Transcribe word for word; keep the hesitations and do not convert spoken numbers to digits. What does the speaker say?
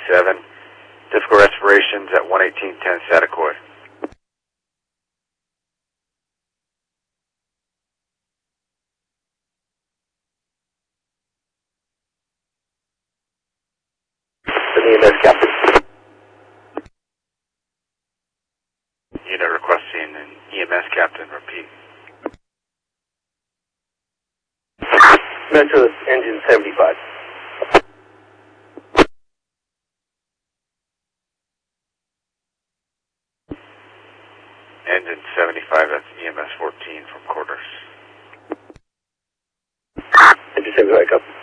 seven. Difficult respirations at one eighteen ten Satakoy. E M S Captain. Unit requesting an E M S Captain, repeat. Metro engine seventy-five. Engine seventy-five, that's E M S fourteen from quarters. Engine seventy-five, up.